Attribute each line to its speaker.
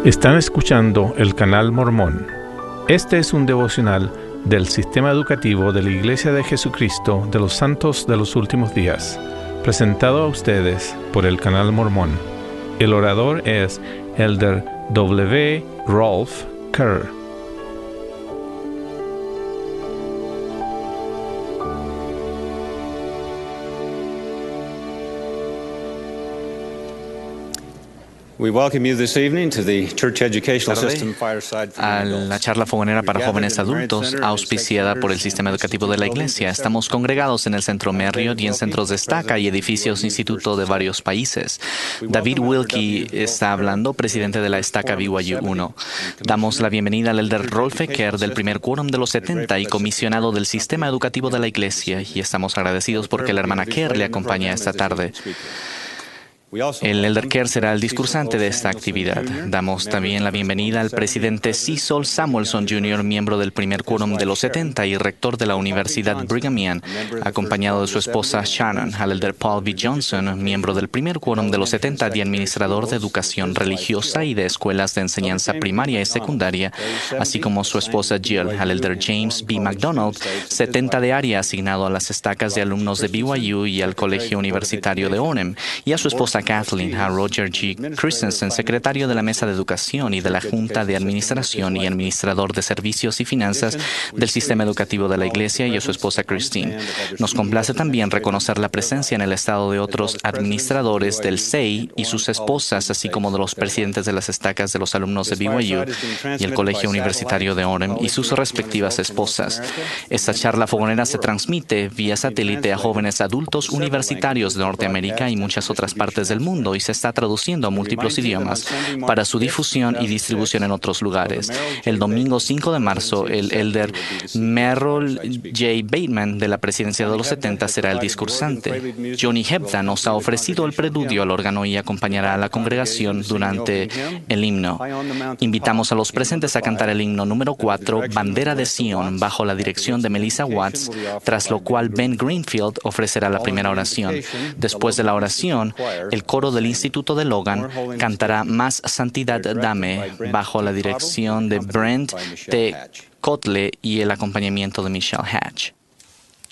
Speaker 1: Están escuchando el canal Mormón. Este es un devocional del Sistema Educativo de la Iglesia de Jesucristo de los Santos de los Últimos Días, presentado a ustedes por el canal Mormón. El orador es Elder W. Rolf Kerr.
Speaker 2: We welcome you this evening to the Church Educational System Fireside for
Speaker 3: A
Speaker 2: Adults.
Speaker 3: la charla fogonera para jóvenes adultos, auspiciada por el Sistema Educativo de la Iglesia. Estamos congregados en el Centro Marriott y en centros de estaca y edificios instituto de varios países. David Wilkie está hablando, presidente de la estaca BYU 1. Damos la bienvenida al Elder Rolf Kerr del primer quórum de los 70 y comisionado del Sistema Educativo de la Iglesia, y estamos agradecidos porque la hermana Kerr le acompaña esta tarde. El Elder Kerr será el discursante de esta actividad. Damos también la bienvenida al presidente C. Sol Samuelson Jr., miembro del primer quórum de los 70 y rector de la Universidad Brigham Young, acompañado de su esposa Shannon, al Elder Paul B. Johnson, miembro del primer quórum de los 70 y administrador de educación religiosa y de escuelas de enseñanza primaria y secundaria, así como su esposa Jill, al Elder James B. McDonald, 70 de área asignado a las estacas de alumnos de BYU y al Colegio Universitario de Orem, y a su esposa Kathleen, a Roger G. Christensen, secretario de la Mesa de Educación y de la Junta de Administración y administrador de Servicios y Finanzas del Sistema Educativo de la Iglesia, y a su esposa Christine. Nos complace también reconocer la presencia en el estado de otros administradores del SEI y sus esposas, así como de los presidentes de las estacas de los alumnos de BYU y el Colegio Universitario de Orem y sus respectivas esposas. Esta charla fogonera se transmite vía satélite a jóvenes adultos universitarios de Norteamérica y muchas otras partes del mundo, y se está traduciendo a múltiples idiomas para su difusión y distribución en otros lugares. El domingo 5 de marzo, el Elder Merrill J. Bateman de la Presidencia de los 70 será el discursante. Johnny Hebda nos ha ofrecido el preludio al órgano y acompañará a la congregación durante el himno. Invitamos a los presentes a cantar el himno número 4, Bandera de Sion, bajo la dirección de Melissa Watts, tras lo cual Ben Greenfield ofrecerá la primera oración. Después de la oración, el coro del Instituto de Logan cantará Más Santidad Dame, bajo la dirección de Brent T. Kotle y el acompañamiento de Michelle Hatch.